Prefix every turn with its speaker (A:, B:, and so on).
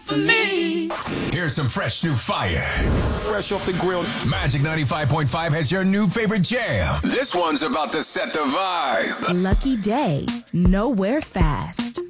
A: for me.
B: Here's some fresh new fire.
C: Fresh off the grill.
B: Magic 95.5 has your new favorite jam. This one's about to set the vibe.
D: Lucky Day, Nowhere Fast.